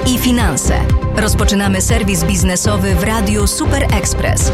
i finanse. Rozpoczynamy serwis biznesowy w Radiu Super Express.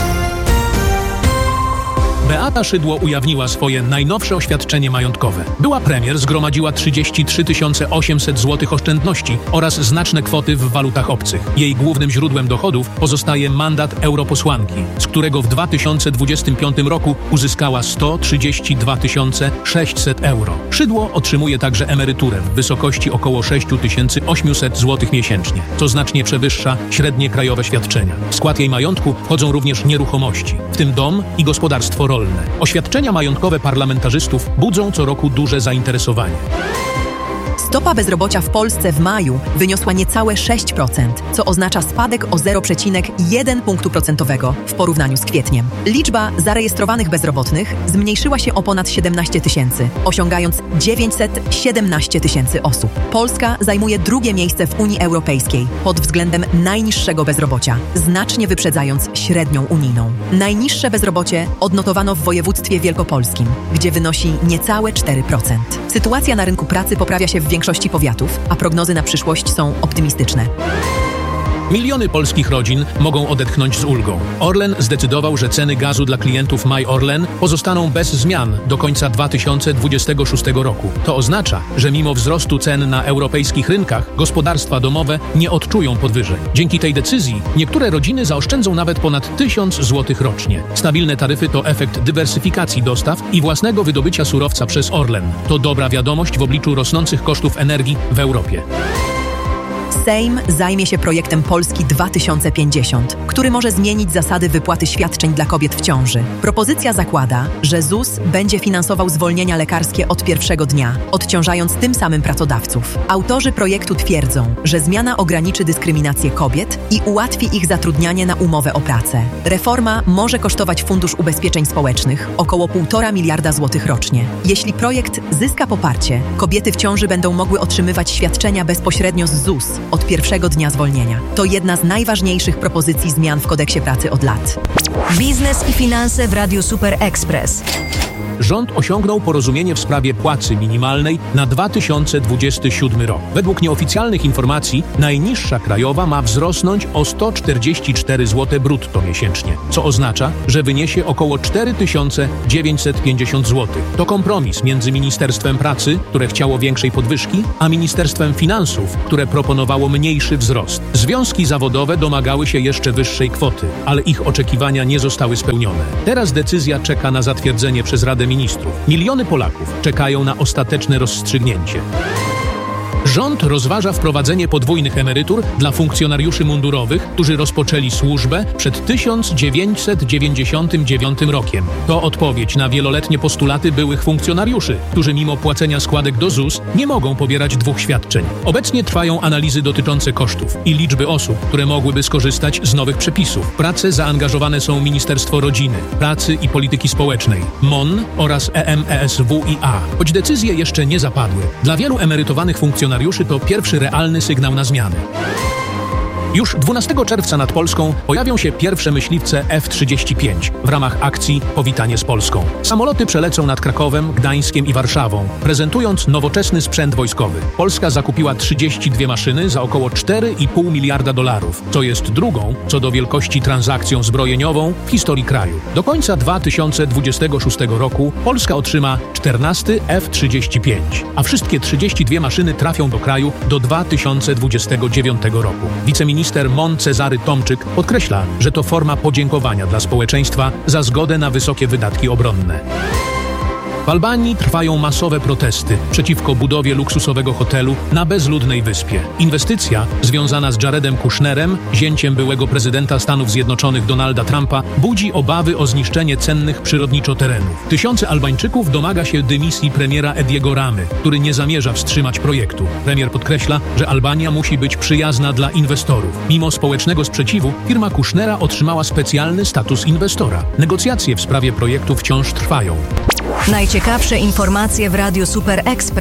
Beata Szydło ujawniła swoje najnowsze oświadczenie majątkowe. Była premier zgromadziła 33 800 zł oszczędności oraz znaczne kwoty w walutach obcych. Jej głównym źródłem dochodów pozostaje mandat europosłanki, z którego w 2025 roku uzyskała 132 600 euro. Szydło otrzymuje także emeryturę w wysokości około 6800 zł miesięcznie, co znacznie przewyższa średnie krajowe świadczenia. W skład jej majątku wchodzą również nieruchomości, w tym dom i gospodarstwo rolne. Oświadczenia majątkowe parlamentarzystów budzą co roku duże zainteresowanie. Stopa bezrobocia w Polsce w maju wyniosła niecałe 6%, co oznacza spadek o 0,1 punktu procentowego w porównaniu z kwietniem. Liczba zarejestrowanych bezrobotnych zmniejszyła się o ponad 17 tysięcy, osiągając 917 tysięcy osób. Polska zajmuje drugie miejsce w Unii Europejskiej pod względem najniższego bezrobocia, znacznie wyprzedzając średnią unijną. Najniższe bezrobocie odnotowano w województwie wielkopolskim, gdzie wynosi niecałe 4%. Sytuacja na rynku pracy poprawia się w większości powiatów, a prognozy na przyszłość są optymistyczne. Miliony polskich rodzin mogą odetchnąć z ulgą. Orlen zdecydował, że ceny gazu dla klientów My Orlen pozostaną bez zmian do końca 2026 roku. To oznacza, że mimo wzrostu cen na europejskich rynkach, gospodarstwa domowe nie odczują podwyżek. Dzięki tej decyzji niektóre rodziny zaoszczędzą nawet ponad 1000 zł rocznie. Stabilne taryfy to efekt dywersyfikacji dostaw i własnego wydobycia surowca przez Orlen. To dobra wiadomość w obliczu rosnących kosztów energii w Europie. Sejm zajmie się projektem Polski 2050, który może zmienić zasady wypłaty świadczeń dla kobiet w ciąży. Propozycja zakłada, że ZUS będzie finansował zwolnienia lekarskie od pierwszego dnia, odciążając tym samym pracodawców. Autorzy projektu twierdzą, że zmiana ograniczy dyskryminację kobiet i ułatwi ich zatrudnianie na umowę o pracę. Reforma może kosztować Fundusz Ubezpieczeń Społecznych około 1,5 miliarda złotych rocznie. Jeśli projekt zyska poparcie, kobiety w ciąży będą mogły otrzymywać świadczenia bezpośrednio z ZUS od pierwszego dnia zwolnienia. To jedna z najważniejszych propozycji zmian w kodeksie pracy od lat. Biznes i finanse w Radiu Super Express. Rząd osiągnął porozumienie w sprawie płacy minimalnej na 2027 rok. Według nieoficjalnych informacji najniższa krajowa ma wzrosnąć o 144 zł brutto miesięcznie, co oznacza, że wyniesie około 4950 zł. To kompromis między Ministerstwem Pracy, które chciało większej podwyżki, a Ministerstwem Finansów, które proponowało mniejszy wzrost. Związki zawodowe domagały się jeszcze wyższej kwoty, ale ich oczekiwania nie zostały spełnione. Teraz decyzja czeka na zatwierdzenie przez Radę Ministrów. Miliony Polaków czekają na ostateczne rozstrzygnięcie. Rząd rozważa wprowadzenie podwójnych emerytur dla funkcjonariuszy mundurowych, którzy rozpoczęli służbę przed 1999 rokiem. To odpowiedź na wieloletnie postulaty byłych funkcjonariuszy, którzy mimo płacenia składek do ZUS nie mogą pobierać dwóch świadczeń. Obecnie trwają analizy dotyczące kosztów i liczby osób, które mogłyby skorzystać z nowych przepisów. W pracę zaangażowane są Ministerstwo Rodziny, Pracy i Polityki Społecznej, MON oraz EMESWiA. Choć decyzje jeszcze nie zapadły, dla wielu emerytowanych funkcjonariuszy to pierwszy realny sygnał na zmiany. Już 12 czerwca nad Polską pojawią się pierwsze myśliwce F-35 w ramach akcji Powitanie z Polską. Samoloty przelecą nad Krakowem, Gdańskiem i Warszawą, prezentując nowoczesny sprzęt wojskowy. Polska zakupiła 32 maszyny za około 4,5 miliarda dolarów, co jest drugą co do wielkości transakcją zbrojeniową w historii kraju. Do końca 2026 roku Polska otrzyma 14 F-35, a wszystkie 32 maszyny trafią do kraju do 2029 roku. Wiceminister MON Cezary Tomczyk podkreśla, że to forma podziękowania dla społeczeństwa za zgodę na wysokie wydatki obronne. W Albanii trwają masowe protesty przeciwko budowie luksusowego hotelu na bezludnej wyspie. Inwestycja związana z Jaredem Kushnerem, zięciem byłego prezydenta Stanów Zjednoczonych Donalda Trumpa, budzi obawy o zniszczenie cennych przyrodniczo terenów. Tysiące Albańczyków domaga się dymisji premiera Ediego Ramy, który nie zamierza wstrzymać projektu. Premier podkreśla, że Albania musi być przyjazna dla inwestorów. Mimo społecznego sprzeciwu firma Kushnera otrzymała specjalny status inwestora. Negocjacje w sprawie projektu wciąż trwają. Najciekawsze informacje w Radiu Super Express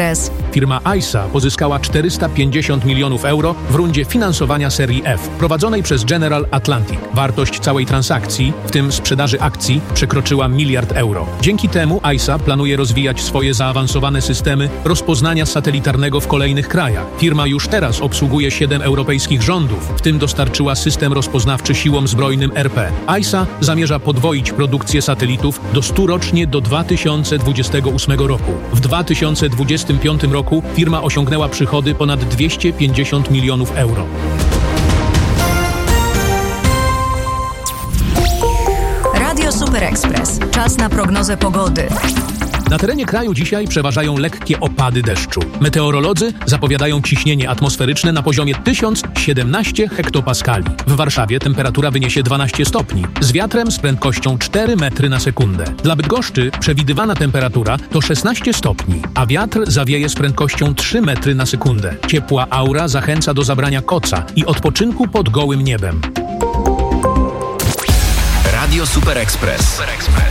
firma ISA pozyskała 450 milionów euro w rundzie finansowania serii F, prowadzonej przez General Atlantic. Wartość całej transakcji, w tym sprzedaży akcji, przekroczyła 1 miliard euro. Dzięki temu ISA planuje rozwijać swoje zaawansowane systemy rozpoznania satelitarnego w kolejnych krajach. Firma już teraz obsługuje 7 europejskich rządów, w tym dostarczyła system rozpoznawczy siłom zbrojnym RP. ISA zamierza podwoić produkcję satelitów do 100 rocznie do 2028 roku. W 2025 roku firma osiągnęła przychody ponad 250 milionów euro. Radio Super Express. Czas na prognozę pogody. Na terenie kraju dzisiaj przeważają lekkie opady deszczu. Meteorolodzy zapowiadają ciśnienie atmosferyczne na poziomie 1017 hektopaskali. W Warszawie temperatura wyniesie 12 stopni, z wiatrem z prędkością 4 metry na sekundę. Dla Bydgoszczy przewidywana temperatura to 16 stopni, a wiatr zawieje z prędkością 3 metry na sekundę. Ciepła aura zachęca do zabrania koca i odpoczynku pod gołym niebem. Radio Super Express.